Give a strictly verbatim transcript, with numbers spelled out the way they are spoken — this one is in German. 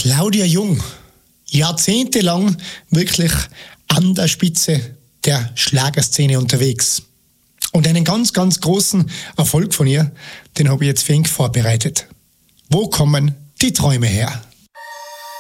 Claudia Jung, jahrzehntelang wirklich an der Spitze der Schlagerszene unterwegs. Und einen ganz, ganz großen Erfolg von ihr, den habe ich jetzt für ihn vorbereitet. Wo kommen die Träume her?